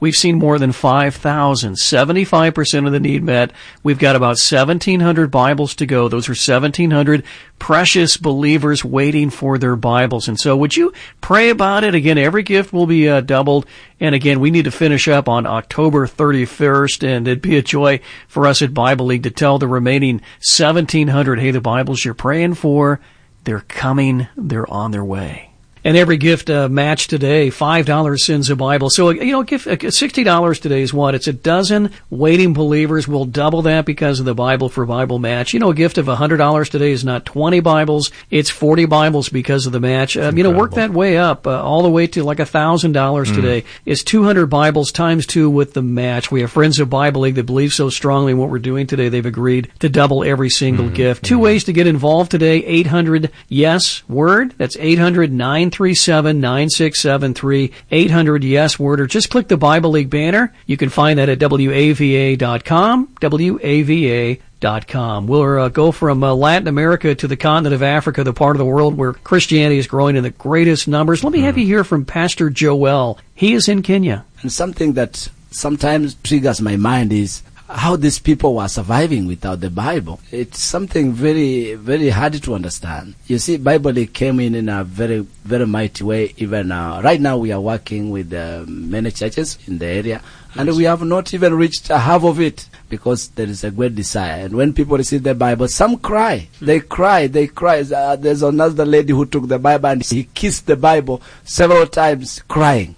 We've seen more than five thousand, seventy-five percent of the need met. We've got about seventeen hundred Bibles to go. Those are seventeen hundred precious believers waiting for their Bibles. And so would you pray about it? Again, every gift will be uh, doubled. And again, we need to finish up on October thirty-first, and it'd be a joy for us at Bible League to tell the remaining seventeen hundred, hey, the Bibles you're praying for, they're coming, they're on their way. And every gift uh, match today, five dollars sends a Bible. So, you know, give, uh, sixty dollars today is what? It's a dozen waiting believers. We'll double that because of the Bible for Bible match. You know, a gift of one hundred dollars today is not twenty Bibles. It's forty Bibles because of the match. Um, you know, work that way up, uh, all the way to like one thousand dollars mm. today. It's two hundred Bibles times two with the match. We have friends of Bible League that believe so strongly in what we're doing today, they've agreed to double every single mm. gift. Two mm. ways to get involved today, eight hundred yes word. That's eight hundred nine three seven nine six seven three, eight hundred yes word, or just click the Bible League banner. You can find that at W A V A dot com, W A V A dot com. We'll uh, go from uh, Latin America to the continent of Africa, the part of the world where Christianity is growing in the greatest numbers. Let me have you hear from Pastor Joel. He is in Kenya. And something that sometimes triggers my mind is how these people were surviving without the Bible. It's something very, very hard to understand. You see, Bible came in in a very, very mighty way. Even uh, right now we are working with uh, many churches in the area, and we have not even reached a half of it because there is a great desire. And when people receive the Bible, some cry. They cry, they cry. Uh, there's another lady who took the Bible and he kissed the Bible several times crying.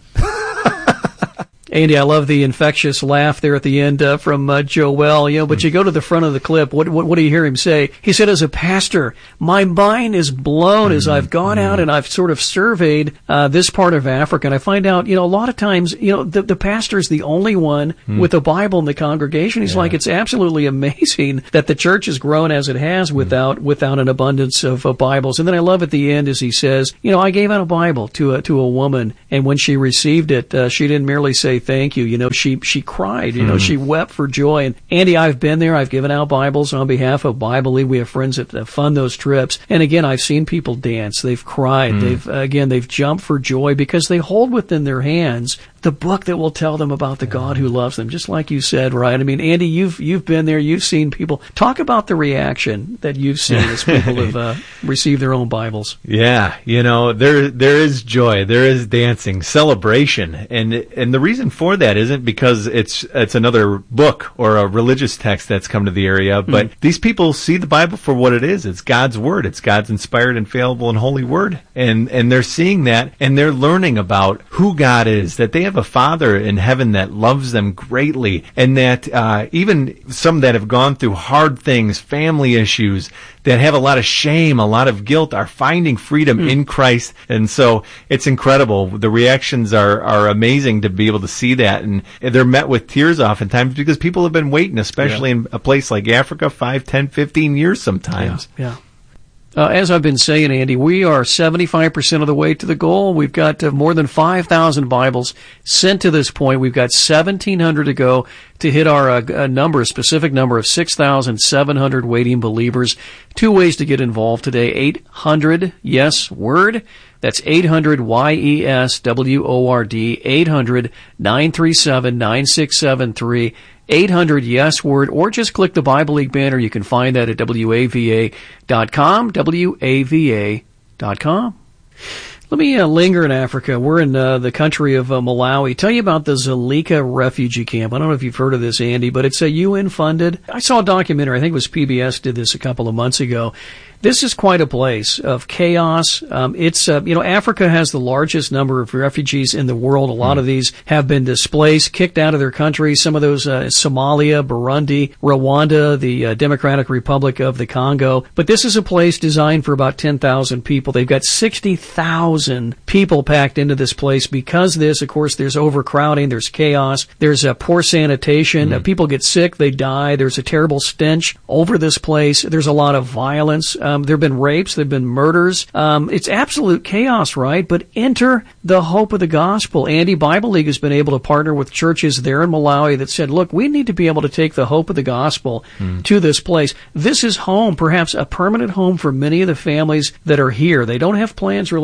Andy, I love the infectious laugh there at the end uh, from uh, Joel. You know, but you go to the front of the clip. What, what what do you hear him say? He said, "As a pastor, my mind is blown as I've gone out and I've sort of surveyed uh, this part of Africa, and I find out, you know, a lot of times, you know, the the pastor is the only one mm. with a Bible in the congregation. He's yeah. like, it's absolutely amazing that the church has grown as it has without mm. without an abundance of uh, Bibles." And then I love at the end as he says, you know, I gave out a Bible to a to a woman, and when she received it, uh, she didn't merely say thank you. You know, she she cried. You know, mm. she wept for joy. And Andy, I've been there. I've given out Bibles on behalf of Bible League. We have friends that, that fund those trips. And again, I've seen people dance. They've cried. Mm. They've uh, again, they've jumped for joy because they hold within their hands the book that will tell them about the God who loves them, just like you said, right? I mean, Andy, you've you've been there. You've seen people. Talk about the reaction that you've seen as people have uh, received their own Bibles. Yeah, you know, there there is joy, there is dancing, celebration, and and the reason for that isn't because it's it's another book or a religious text that's come to the area, but mm. these people see the Bible for what it is. It's God's Word. It's God's inspired, infallible, and holy Word, and and they're seeing that, and they're learning about who God is, that they have a Father in heaven that loves them greatly, and that uh, even some that have gone through hard things, family issues, that have a lot of shame, a lot of guilt, are finding freedom mm. in Christ. And so it's incredible. The reactions are, are amazing to be able to see that. And they're met with tears oftentimes because people have been waiting, especially yeah. in a place like Africa, five, ten, fifteen years sometimes. Yeah. yeah. Uh, as I've been saying, Andy, we are seventy-five percent of the way to the goal. We've got uh, more than five thousand Bibles sent to this point. We've got seventeen hundred to go to hit our uh, number, a specific number of six thousand seven hundred waiting believers. Two ways to get involved today. eight hundred yes word. That's eight hundred Y E S W O R D, eight hundred nine three seven nine six seven three. eight hundred yes word, or just click the Bible League banner. You can find that at W A V A dot com, W A V A dot com. Let me uh, linger in Africa. We're in uh, the country of uh, Malawi. Tell you about the Zalika refugee camp. I don't know if you've heard of this, Andy, but it's a U N-funded. I saw a documentary. I think it was P B S did this a couple of months ago. This is quite a place of chaos. Um, it's, uh, you know, Africa has the largest number of refugees in the world. A lot mm. of these have been displaced, kicked out of their countries. Some of those, uh, Somalia, Burundi, Rwanda, the uh, Democratic Republic of the Congo. But this is a place designed for about ten thousand people. They've got sixty thousand people packed into this place. Because of this, of course, there's overcrowding, there's chaos, there's uh, poor sanitation. Mm. Uh, people get sick, they die. There's a terrible stench over this place. There's a lot of violence. Um, there have been rapes, there have been murders. Um, it's absolute chaos, right? But enter the hope of the gospel. Andy, Bible League has been able to partner with churches there in Malawi that said, look, we need to be able to take the hope of the gospel mm. to this place. This is home, perhaps a permanent home for many of the families that are here. They don't have plans really to relocate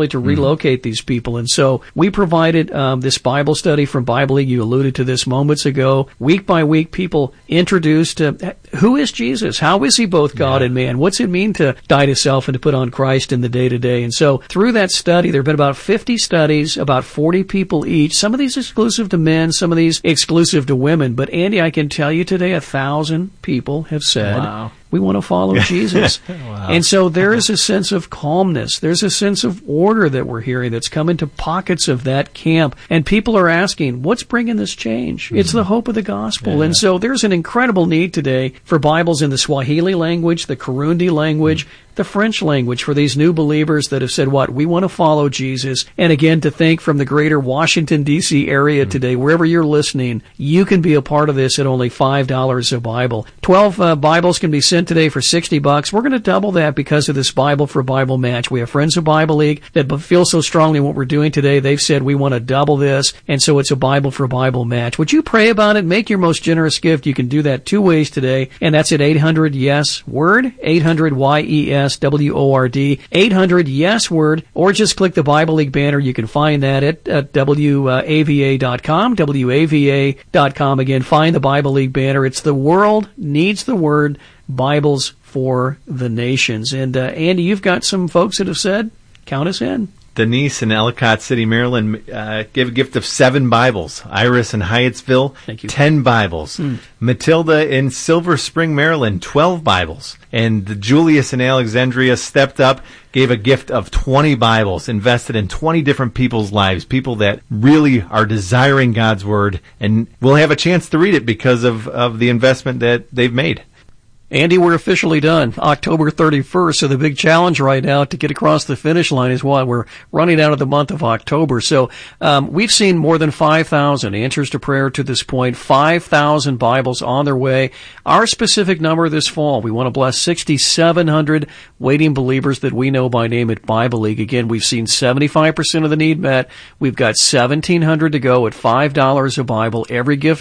locate these people. And so we provided um, this Bible study from Bible League. You alluded to this moments ago. Week by week, people introduced uh, who is Jesus? How is he both God yeah. and man? What's it mean to die to self and to put on Christ in the day-to-day? And so through that study, there have been about fifty studies, about forty people each. Some of these exclusive to men, some of these exclusive to women. But Andy, I can tell you today, a thousand people have said, wow. we want to follow Jesus. Wow. And so there is a sense of calmness. There's a sense of order that we're hearing that's come into pockets of that camp. And people are asking, what's bringing this change? Mm-hmm. It's the hope of the gospel. Yeah. And so there's an incredible need today for Bibles in the Swahili language, the Kirundi language, mm-hmm. the French language for these new believers that have said, what? We want to follow Jesus. And again, to think from the greater Washington, D C area mm-hmm. today, wherever you're listening, you can be a part of this at only five dollars a Bible. Twelve uh, Bibles can be sent today for sixty bucks. We're going to double that because of this Bible for Bible match. We have friends of Bible League that feel so strongly in what we're doing today. They've said we want to double this, and so it's a Bible for Bible match. Would you pray about it? Make your most generous gift. You can do that two ways today, and that's at eight hundred yes word, eight hundred Y E S W O R D, eight hundred yes word, or just click the Bible League banner. You can find that at, at W A V A dot com, W A V A dot com. Again, find the Bible League banner. It's the world needs the word. Bibles for the nations. And uh, Andy, you've got some folks that have said, count us in. Denise in Ellicott City, Maryland, uh, gave a gift of seven Bibles. Iris in Hyattsville, Thank you. ten Bibles. Hmm. Matilda in Silver Spring, Maryland, twelve Bibles. And the Julius in Alexandria stepped up, gave a gift of twenty Bibles, invested in twenty different people's lives, people that really are desiring God's Word, and will have a chance to read it because of, of the investment that they've made. Andy, we're officially done. October thirty-first. So the big challenge right now to get across the finish line is what? We're running out of the month of October. So um, we've seen more than five thousand answers to prayer to this point, five thousand Bibles on their way. Our specific number this fall, we want to bless six thousand seven hundred waiting believers that we know by name at Bible League. Again, we've seen seventy-five percent of the need met. We've got seventeen hundred to go at five dollars a Bible. Every gift